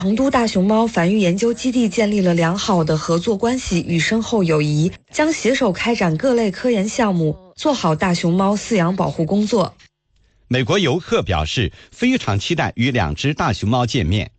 成都大熊猫繁育研究基地建立了良好的合作关系与深厚友谊，将携手开展各类科研项目，做好大熊猫饲养保护工作。 美国游客表示非常期待与2只大熊猫见面。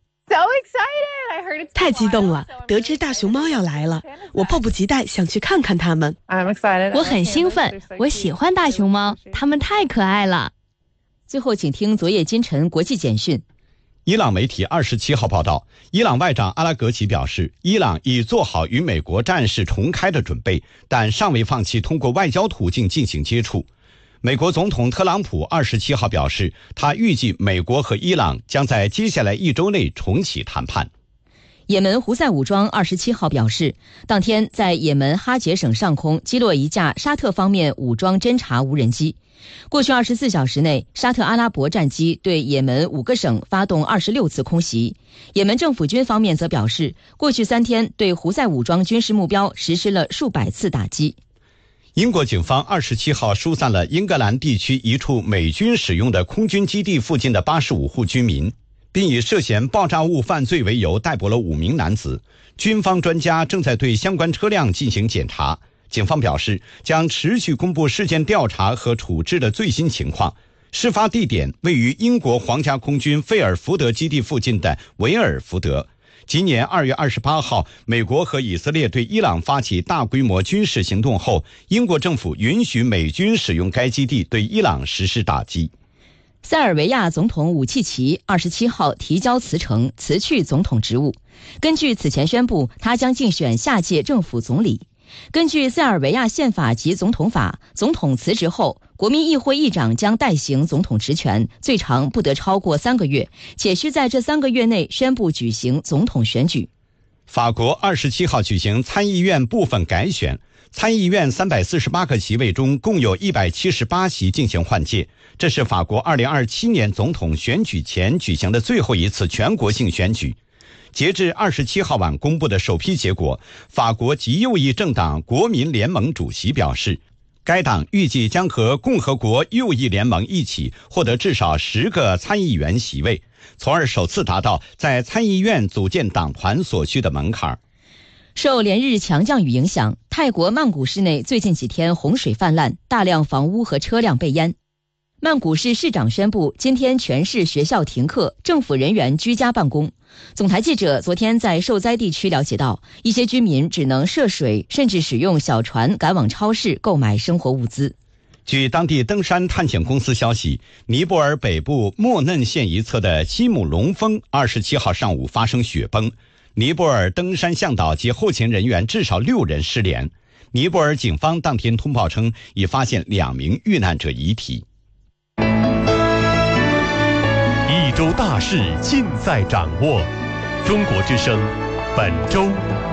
太激动了，得知大熊猫要来了，我迫不及待想去看看它们。 我很兴奋，我喜欢大熊猫，它们太可爱了。 最后请听昨夜今晨国际简讯。 伊朗媒体27号报道，伊朗外长阿拉格齐表示，伊朗已做好与美国战事重开的准备，但尚未放弃通过外交途径进行接触。美国总统特朗普27号表示，他预计美国和伊朗将在接下来1周内重启谈判。 也门胡塞武装27号表示，当天在也门哈杰省上空击落一架沙特方面武装侦察无人机。过去24小时内，沙特阿拉伯战机对也门5个省发动26次空袭。也门政府军方面则表示，过去3天对胡塞武装军事目标实施了数百次打击。 英国警方27号疏散了英格兰地区一处美军使用的空军基地附近的85户居民，并以涉嫌爆炸物犯罪为由逮捕了5名男子。军方专家正在对相关车辆进行检查。警方表示，将持续公布事件调查和处置的最新情况。事发地点位于英国皇家空军费尔福德基地附近的维尔福德。今年2月28号，美国和以色列对伊朗发起大规模军事行动后，英国政府允许美军使用该基地对伊朗实施打击。 塞尔维亚总统武契奇27号提交辞呈，辞去总统职务。根据此前宣布，他将竞选下届政府总理。根据塞尔维亚宪法及总统法，总统辞职后，国民议会议长将代行总统职权，最长不得超过3个月，且需在这3个月内宣布举行总统选举。 法国27号举行参议院部分改选，参议院348个席位中共有178席进行换届，这是法国2027年总统选举前举行的最后一次全国性选举。截至27号晚公布的首批结果，法国极右翼政党国民联盟主席表示，该党预计将和共和国右翼联盟一起获得至少10个参议员席位，从而首次达到在参议院组建党团所需的门槛。 受连日强降雨影响，泰国曼谷市内最近几天洪水泛滥，大量房屋和车辆被淹。曼谷市市长宣布，今天全市学校停课，政府人员居家办公。总台记者昨天在受灾地区了解到，一些居民只能涉水，甚至使用小船赶往超市购买生活物资。 据当地登山探险公司消息，尼泊尔北部莫嫩县一侧的西姆龙峰27号上午发生雪崩，尼泊尔登山向导及后勤人员至少6人失联。尼泊尔警方当天通报称，已发现2名遇难者遗体。 一周大事尽在掌握，中国之声本周。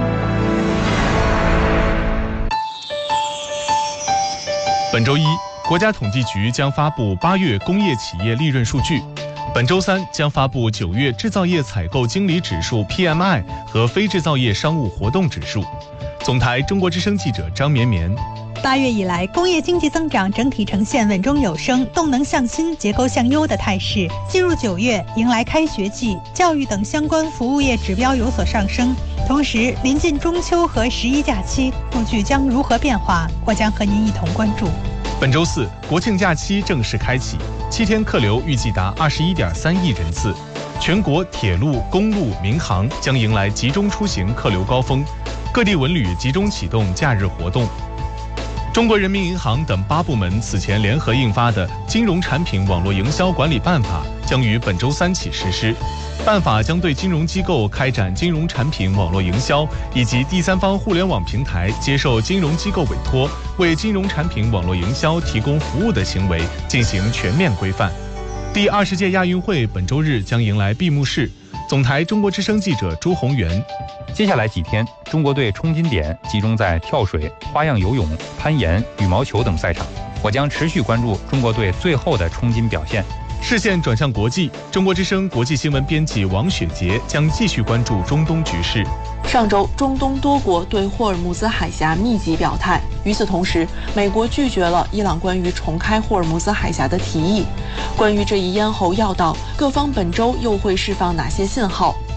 本周一，国家统计局将发布8月工业企业利润数据。本周三将发布9月制造业采购经理指数 PMI 和非制造业商务活动指数。总台中国之声记者张绵绵。 8月以来，工业经济增长整体呈现稳中有升、动能向新、结构向优的态势。进入9月，迎来开学季，教育等相关服务业指标有所上升。同时，临近中秋和11假期，数据将如何变化？我将和您一同关注。 本周四，国庆假期正式开启，7天客流预计达21.3亿人次。全国铁路、公路、民航将迎来集中出行客流高峰，各地文旅集中启动假日活动。中国人民银行等8部门此前联合印发的《金融产品网络营销管理办法》将于本周三起实施。办法将对金融机构开展金融产品网络营销以及第三方互联网平台接受金融机构委托为金融产品网络营销提供服务的行为进行全面规范。第20届亚运会本周日将迎来闭幕式。总台中国之声记者朱宏元。 接下来几天，中国队冲金点集中在跳水、花样游泳、攀岩、羽毛球等赛场。我将持续关注中国队最后的冲金表现。 视线转向国际，中国之声国际新闻编辑王雪杰将继续关注中东局势。 上周，中东多国对霍尔木兹海峡密集表态。与此同时，美国拒绝了伊朗关于重开霍尔木兹海峡的提议。关于这一咽喉要道，各方本周又会释放哪些信号？